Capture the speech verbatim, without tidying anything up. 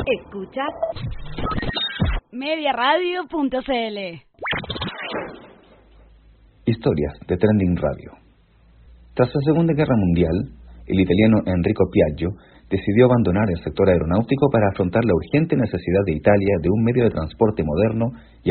Escuchas mediaradio punto c l. Historias de Trending Radio. Tras la Segunda Guerra Mundial, el italiano Enrico Piaggio decidió abandonar el sector aeronáutico para afrontar la urgente necesidad de Italia de un medio de transporte moderno y